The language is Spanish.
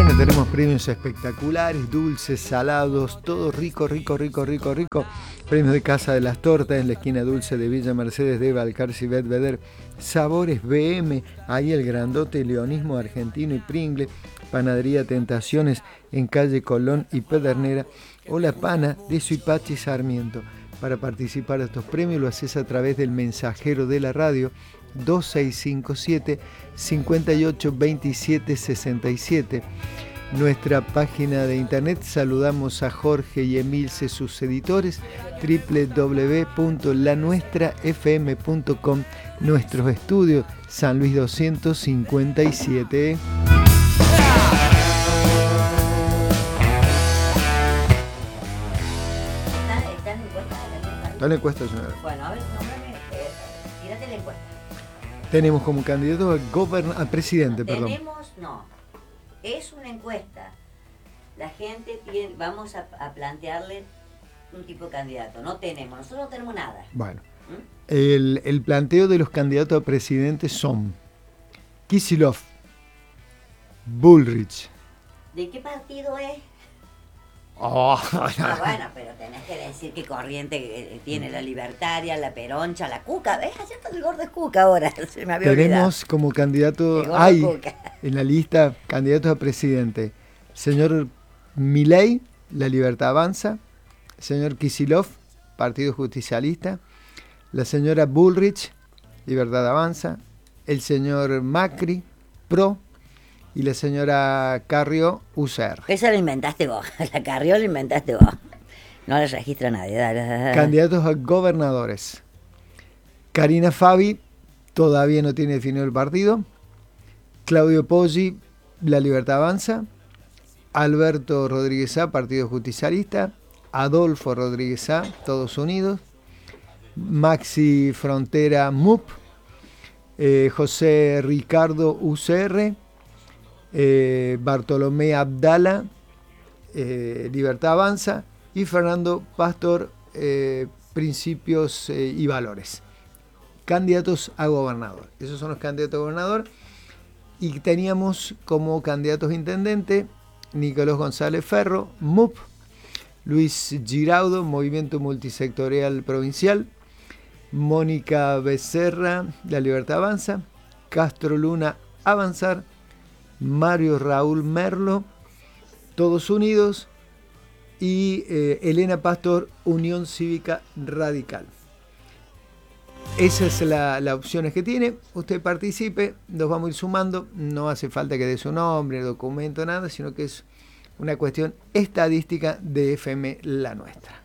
Bueno, tenemos premios espectaculares, dulces, salados, todo rico, rico, rico, rico, rico. Premios de Casa de las Tortas en la esquina dulce de Villa Mercedes de Balcarce y Belvedere. Sabores BM, ahí el grandote, Leonismo Argentino y Pringle. Panadería Tentaciones en calle Colón y Pedernera. O La Pana de Suipachi Sarmiento. Para participar de estos premios lo haces a través del mensajero de la radio 2657 58 27 67. Nuestra página de internet, saludamos a Jorge y Emilce, sus editores, www.lanuestrafm.com. Nuestros estudios, San Luis 257. ¿Está la encuesta, señora? Bueno, a ver, tírate la encuesta. Tenemos como candidato a presidente, perdón. Es una encuesta. La gente vamos a plantearle un tipo de candidato. Nosotros no tenemos nada. Bueno, el planteo de los candidatos a presidente son Kicillof, Bullrich. ¿De qué partido es? Oh. Bueno, pero tenés que decir qué corriente tiene la Libertaria, la Peroncha, la Cuca. ¿Ves? Allá está el gordo es Cuca ahora. Se me había olvidado. Tenemos como candidato, en la lista, candidatos a presidente, señor Milei, La Libertad Avanza, señor Kicillof, Partido Justicialista, la señora Bullrich, Libertad Avanza, el señor Macri, PRO, y la señora Carrió, UCR. Esa la inventaste vos, la Carrió la inventaste vos. No la registra nadie. Candidatos a gobernadores. Karina Fabi, todavía no tiene definido el partido. Claudio Poggi, La Libertad Avanza. Alberto Rodríguez A, Partido Justicialista. Adolfo Rodríguez A, Todos Unidos. Maxi Frontera, MUP. José Ricardo, UCR. Bartolomé Abdala, Libertad Avanza, y Fernando Pastor, Principios y Valores. Candidatos a gobernador. Esos son los candidatos a gobernador. Y teníamos como candidatos a intendente Nicolás González Ferro, MUP, Luis Giraudo, Movimiento Multisectorial Provincial, Mónica Becerra, La Libertad Avanza, Castro Luna, Avanzar, Mario Raúl Merlo, Todos Unidos, y Elena Pastor, Unión Cívica Radical. Esa es la opciones que tiene. Usted participe, nos vamos a ir sumando. No hace falta que dé su nombre, documento, nada, sino que es una cuestión estadística de FM La Nuestra.